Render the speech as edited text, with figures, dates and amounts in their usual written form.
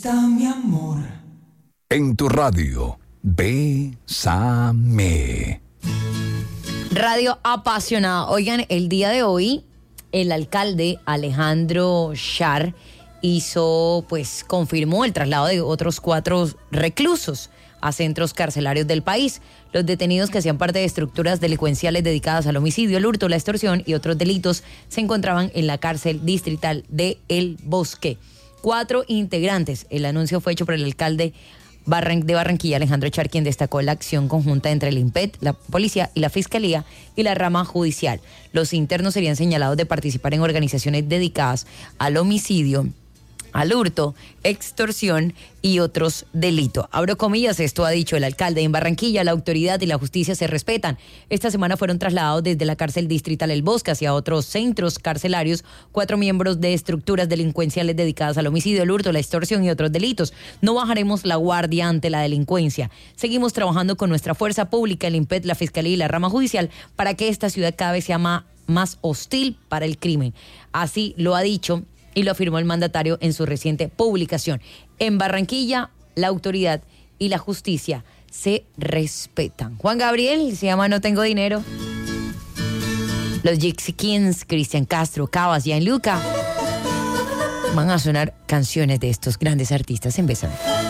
Mi amor. En tu radio, Bésame. Radio apasionada. Oigan, el día de hoy, el alcalde Alejandro Schar confirmó el traslado de otros 4 reclusos a centros carcelarios del país. Los detenidos que hacían parte de estructuras delincuenciales dedicadas al homicidio, el hurto, la extorsión y otros delitos se encontraban en la cárcel distrital de El Bosque. 4 integrantes. El anuncio fue hecho por el alcalde de Barranquilla, Alejandro Schar, quien destacó la acción conjunta entre el INPET, la policía y la fiscalía y la rama judicial. Los internos serían señalados de participar en organizaciones dedicadas al homicidio, al hurto, extorsión y otros delitos. Abro comillas, esto ha dicho el alcalde. En Barranquilla, la autoridad y la justicia se respetan. Esta semana fueron trasladados desde la cárcel distrital El Bosque hacia otros centros carcelarios 4 miembros de estructuras delincuenciales dedicadas al homicidio, el hurto, la extorsión y otros delitos. No bajaremos la guardia ante la delincuencia. Seguimos trabajando con nuestra fuerza pública, el INPET, la fiscalía y la rama judicial para que esta ciudad cada vez sea más hostil para el crimen. Así lo ha dicho y lo afirmó el mandatario en su reciente publicación. En Barranquilla, la autoridad y la justicia se respetan. Juan Gabriel se llama No Tengo Dinero. Los Gypsy Kings, Cristian Castro, Cabas, Gianluca van a sonar canciones de estos grandes artistas en Bésame.